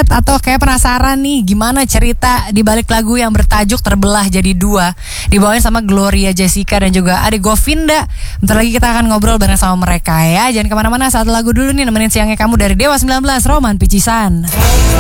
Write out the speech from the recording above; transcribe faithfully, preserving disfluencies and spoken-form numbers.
kaget atau kayak penasaran nih gimana cerita di balik lagu yang bertajuk Terbelah Jadi Dua, dibawain sama Gloria Jessica dan juga Ade Govinda. Bentar lagi kita akan ngobrol bareng sama mereka ya. Jangan kemana-mana, satu lagu dulu nih nemenin siangnya kamu dari Dewa sembilan belas, Roman Picisan.